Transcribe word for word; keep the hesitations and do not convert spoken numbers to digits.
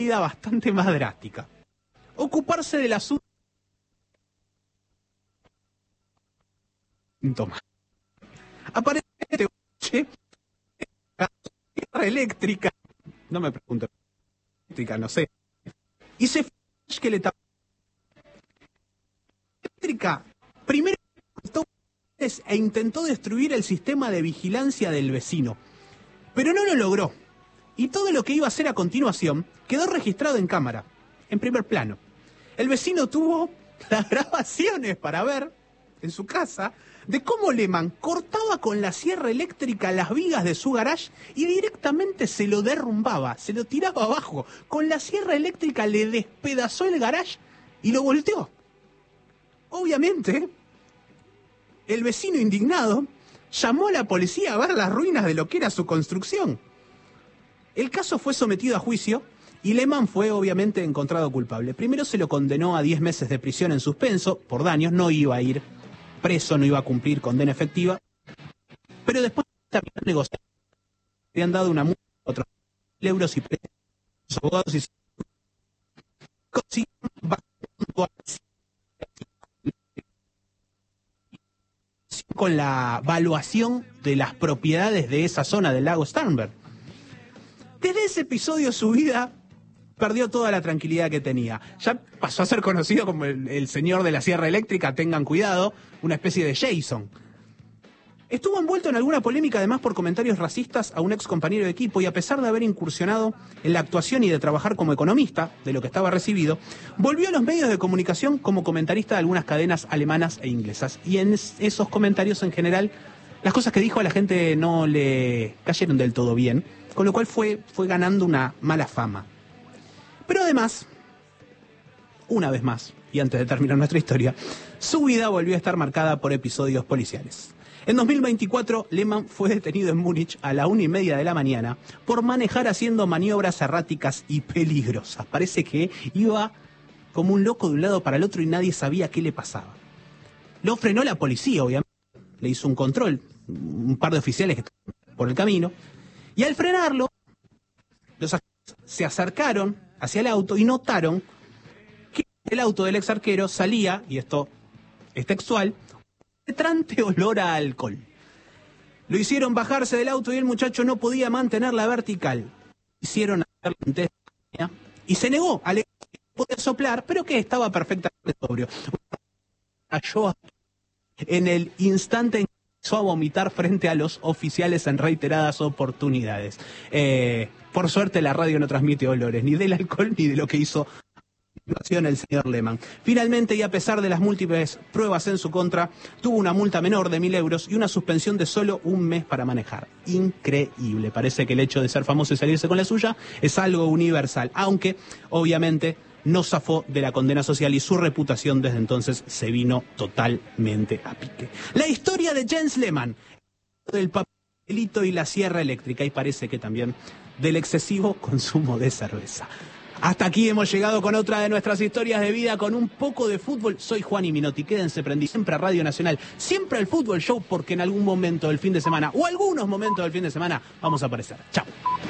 medida bastante más drástica. Ocuparse del asunto aparentemente la sierra eléctrica, no me pregunto, eléctrica, no sé, y se fue que le tapó eléctrica, primero e intentó destruir el sistema de vigilancia del vecino, pero no lo logró, y todo lo que iba a hacer a continuación quedó registrado en cámara, en primer plano. El vecino tuvo las grabaciones para ver en su casa de cómo Lehman cortaba con la sierra eléctrica las vigas de su garage y directamente se lo derrumbaba, se lo tiraba abajo. Con la sierra eléctrica le despedazó el garage y lo volteó. Obviamente, el vecino indignado llamó a la policía a ver las ruinas de lo que era su construcción. El caso fue sometido a juicio y Lehman fue obviamente encontrado culpable. Primero se lo condenó a diez meses de prisión en suspenso por daños, no iba a ir preso, no iba a cumplir condena efectiva, pero después también negoció. Le han dado una multa de otros mil euros y los abogados y con la evaluación de las propiedades de esa zona del lago Starnberg. Desde ese episodio su vida perdió toda la tranquilidad que tenía. Ya pasó a ser conocido como el, el señor de la sierra eléctrica, tengan cuidado, una especie de Jason. Estuvo envuelto en alguna polémica además por comentarios racistas a un ex compañero de equipo y a pesar de haber incursionado en la actuación y de trabajar como economista, de lo que estaba recibido, volvió a los medios de comunicación como comentarista de algunas cadenas alemanas e inglesas. Y en esos comentarios en general, las cosas que dijo a la gente no le cayeron del todo bien, con lo cual fue, fue ganando una mala fama. Pero además, una vez más, y antes de terminar nuestra historia, su vida volvió a estar marcada por episodios policiales. En dos mil veinticuatro, Lehman fue detenido en Múnich a la una y media de la mañana por manejar haciendo maniobras erráticas y peligrosas. Parece que iba como un loco de un lado para el otro y nadie sabía qué le pasaba. Lo frenó la policía, obviamente. Le hizo un control, un par de oficiales que estaban por el camino. Y al frenarlo, los agentes se acercaron hacia el auto y notaron que el auto del ex arquero salía, y esto es textual, penetrante olor a alcohol. Lo hicieron bajarse del auto y el muchacho no podía mantenerla vertical. Hicieron hacerle un test y se negó a poder soplar, pero que estaba perfectamente sobrio. Cayó en el instante en que empezó a vomitar frente a los oficiales en reiteradas oportunidades. Eh, por suerte la radio no transmite olores, ni del alcohol ni de lo que hizo el señor Lehman. Finalmente, y a pesar de las múltiples pruebas en su contra, tuvo una multa menor de mil euros y una suspensión de solo un mes para manejar. Increíble. Parece que el hecho de ser famoso y salirse con la suya es algo universal, aunque obviamente no zafó de la condena social y su reputación desde entonces se vino totalmente a pique. La historia de Jens Lehmann, del papelito y la sierra eléctrica, y parece que también del excesivo consumo de cerveza. Hasta aquí hemos llegado con otra de nuestras historias de vida, con un poco de fútbol. Soy Juan Minotti, quédense prendidos siempre a Radio Nacional, siempre al Fútbol Show, porque en algún momento del fin de semana, o algunos momentos del fin de semana, vamos a aparecer. Chao.